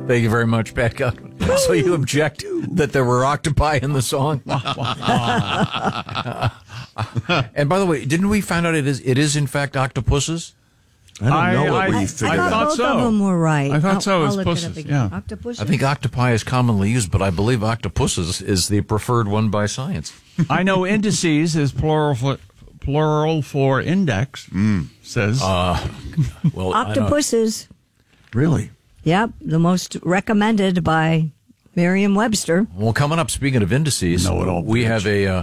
Thank you very much, Pat Godwin. So you object that there were octopi in the song? And by the way, didn't we find out it is in fact octopuses? I don't know what we figured I out. thought both of them were right. I thought so. It was I'll look it up pussies, again. yeah. Octopuses? I think octopi is commonly used, but I believe octopuses is the preferred one by science. I know indices is plural for index. Says Well, Octopuses. Really? Yep, the most recommended by Merriam-Webster. Well, coming up, speaking of indices, we have a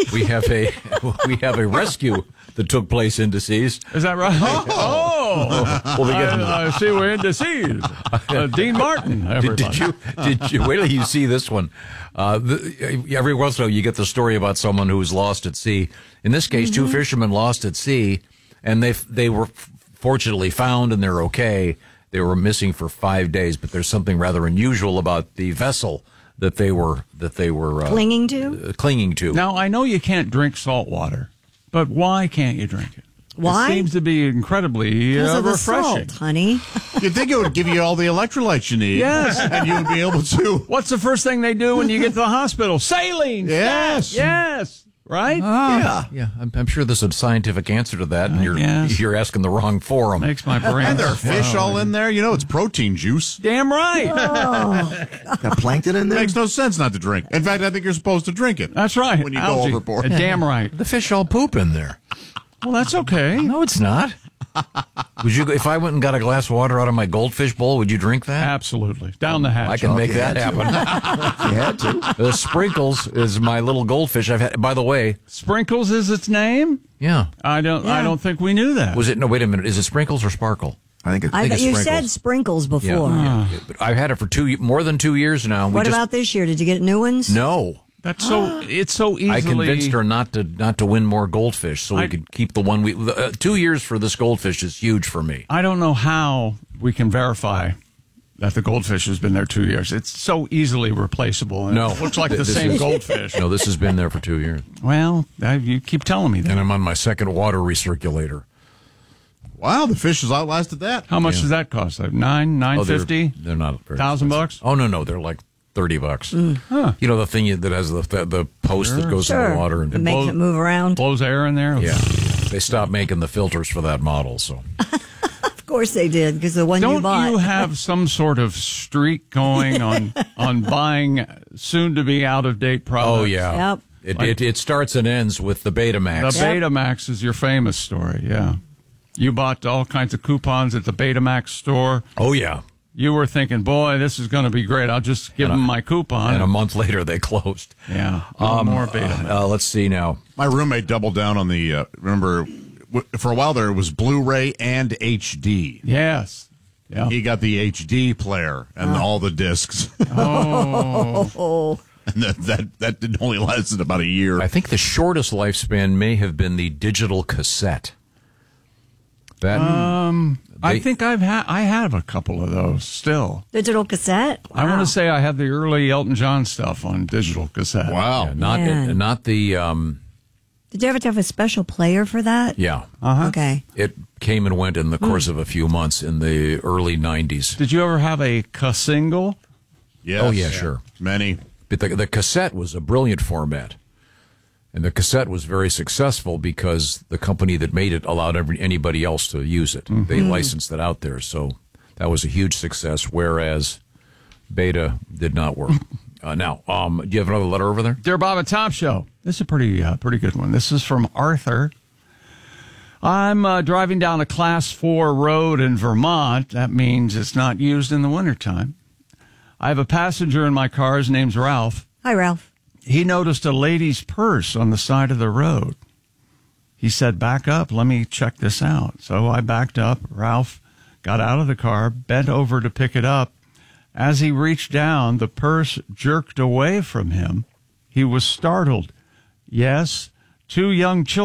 rescue that took place indices. is that right? We'll be getting I see we're indices. Dean Martin. Did you wait till you see this one? Every once in a while, you get the story about someone who was lost at sea. In this case, two fishermen lost at sea, and they were fortunately found, and they're okay. They were missing for 5 days, but there's something rather unusual about the vessel that they were Clinging to? clinging to. Now, I know you can't drink salt water, but why can't you drink it? Why? It seems to be incredibly Because of the refreshing. salt, honey. You'd think it would give you all the electrolytes you need. Yes. And you would be able to. What's the first thing they do when you get to the hospital? Saline. Yes. Yes. Right? Yeah, I'm sure there's a scientific answer to that, and guess. you're asking the wrong forum. Makes my brain. And there are fish all in there. You know, it's protein juice. Damn right. Got plankton in there? Makes no sense not to drink. In fact, I think you're supposed to drink it. That's right. When you Algae. go overboard. Damn right. The fish all poop in there. Well, that's okay. No, it's not. Would you? If I went and got a glass of water out of my goldfish bowl, would you drink that? Absolutely. Down the hatch. I can make you that had to. happen. You had to. The Sprinkles is my little goldfish. I've had. By the way, Sprinkles is its name? yeah. I don't think we knew that. Was it? No, wait a minute. Is it Sprinkles or Sparkle? I think I it's thought you Sprinkles. said sprinkles before. Yeah. But I've had it for more than 2 years now. What about this year? Did you get new ones? No. That's so. It's so easily. I convinced her not to win more goldfish, so we could keep the one we. 2 years for this goldfish is huge for me. I don't know how we can verify that the goldfish has been there 2 years. It's so easily replaceable. And No. it looks like the This same is- goldfish. No, this has been there for 2 years, Well, you keep telling me and that. I'm on my second water recirculator. Wow, the fish has outlasted that. How much does that cost? Like $9.50? They're not very $1,000? expensive. Oh no, they're like $30. You know the thing that has the post that goes in Sure. the water, It and makes it move around. Blows air in there? yeah, they stopped making the filters for that model. So Of course they did, because the one you Don't bought. you have some sort of streak going on buying soon-to-be out-of-date products? oh yeah, Yep. it starts and ends with the Betamax. The Betamax is your famous story, yeah. You bought all kinds of coupons at the Betamax store. Oh yeah, You were thinking, boy, this is going to be great. I'll just give them my coupon. and a month later they closed. Yeah, more Betamax. Let's see now. My roommate doubled down on the, remember, for a while there, it was Blu-ray and HD. Yes. Yeah. He got the HD player and all the discs. Oh. And that did only lasted about a year. I think the shortest lifespan may have been the digital cassette. That I think I have a couple of those still. Digital cassette? I want Wow. to say I have the early Elton John stuff on digital cassette. Wow. Man. not the Did you ever have a special player for that? yeah. Okay. It came and went in the course of a few months in the early 90s. Did you ever have a single? Yes. Oh, yeah, sure. Many. But the cassette was a brilliant format. And the cassette was very successful because the company that made it allowed anybody else to use it. They licensed it out there. So that was a huge success, whereas Beta did not work. Now, do you have another letter over there? Dear Bob and Tom Show. This is a pretty good one. This is from Arthur. I'm driving down a Class 4 road in Vermont. That means it's not used in the wintertime. I have a passenger in my car. His name's Ralph. Hi, Ralph. He noticed a lady's purse on the side of the road. He said, back up, let me check this out. So I backed up. Ralph got out of the car, bent over to pick it up. As he reached down, the purse jerked away from him. He was startled. Yes, two young children